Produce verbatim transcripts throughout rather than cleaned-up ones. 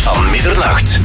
van middernacht.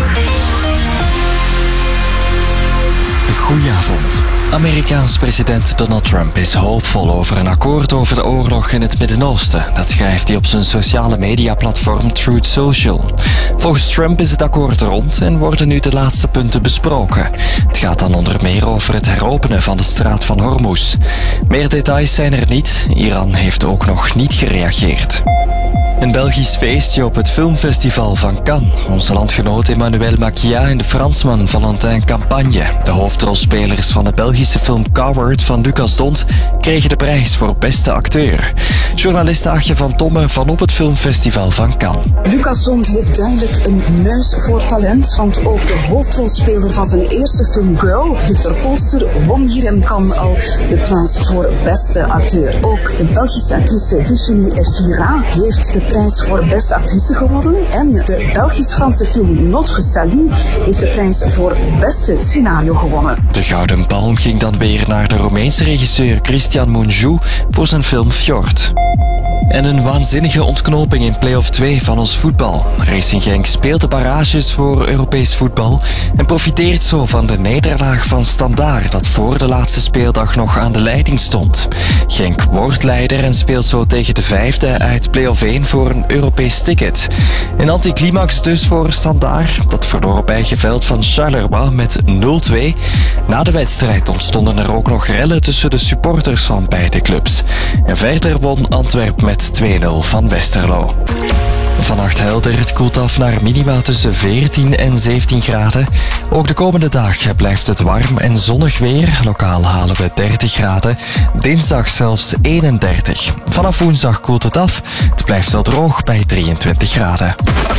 Goedenavond. Amerikaans president Donald Trump is hoopvol over een akkoord over de oorlog in het Midden-Oosten. Dat schrijft hij op zijn sociale mediaplatform Truth Social. Volgens Trump is het akkoord rond en worden nu de laatste punten besproken. Het gaat dan onder meer over het heropenen van de straat van Hormuz. Meer details zijn er niet. Iran heeft ook nog niet gereageerd. Een Belgisch feestje op het filmfestival van Cannes. Onze landgenoot Emmanuel Maquia en de Fransman Valentin Campagne, de hoofdrolspelers van de Belgische film Coward van Lucas Dont, kregen de prijs voor beste acteur. Journalist Aagje van Tomme van op het filmfestival van Cannes. Lucas Dont heeft duidelijk een neus voor talent, want ook de hoofdrolspeler van zijn eerste film Girl, Victor Polster, won hier in Cannes al de prijs voor beste acteur. Ook de Belgische actrice Virginie Efira heeft de prijs voor beste actrice gewonnen en de Belgisch-Franse film Notre Salut heeft de prijs voor beste scenario gewonnen. De Gouden Palm ging dan weer naar de Roemeense regisseur Cristian Mungiu voor zijn film Fjord. En een waanzinnige ontknoping in play-off twee van ons voetbal. Racing Genk speelt de barrages voor Europees voetbal en profiteert zo van de nederlaag van Standaard dat voor de laatste speeldag nog aan de leiding stond. Genk wordt leider en speelt zo tegen de vijfde uit play-off één voor een Europees ticket. Een anticlimax dus voor Standaard, dat verloor op eigen veld van Charleroi met nul twee. Na de wedstrijd ontstonden er ook nog rellen tussen de supporters van beide clubs. En verder won Antwerp met twee nul van Westerlo. Vannacht helder, het koelt af naar minima tussen veertien en zeventien graden. Ook de komende dagen blijft het warm en zonnig weer. Lokaal halen we dertig graden. Dinsdag zelfs eenendertig. Vanaf woensdag koelt het af. Het blijft wel droog bij drieëntwintig graden.